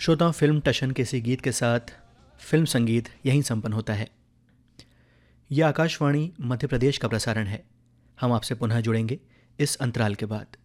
श्रोताओं, फिल्म टशन के इसी गीत के साथ फिल्म संगीत यहीं संपन्न होता है। यह आकाशवाणी मध्य प्रदेश का प्रसारण है। हम आपसे पुनः जुड़ेंगे इस अंतराल के बाद।